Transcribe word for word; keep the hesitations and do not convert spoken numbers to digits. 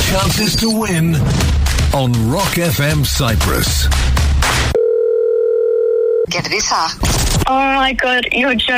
chances to win on Rock F M Cyprus. Κερδίσα. Oh my god, you're joking.